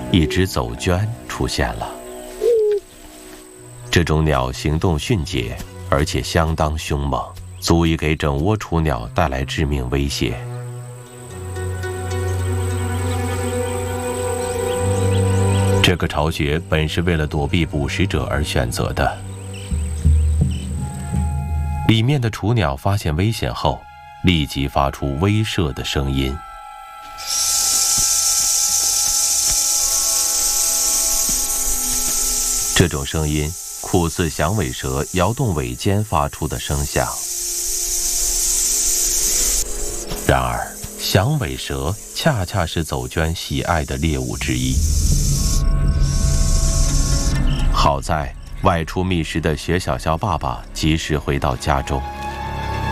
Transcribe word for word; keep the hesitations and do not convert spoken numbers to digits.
一只走鹃出现了。这种鸟行动迅捷，而且相当凶猛，足以给整窝雏鸟带来致命威胁。这个巢穴本是为了躲避捕食者而选择的。里面的雏鸟发现危险后，立即发出威慑的声音。这种声音酷似响尾蛇摇动尾尖发出的声响。然而，响尾蛇恰恰是走鹃喜爱的猎物之一。好在外出觅食的雪小肖爸爸及时回到家中。